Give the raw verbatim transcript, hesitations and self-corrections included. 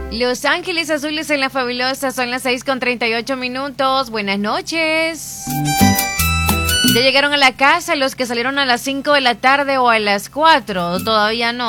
Los Ángeles Azules en la Fabulosa, son las seis con treinta y ocho minutos. Buenas noches. ¿Ya llegaron a la casa los que salieron a las cinco de la tarde o a las cuatro? Todavía no.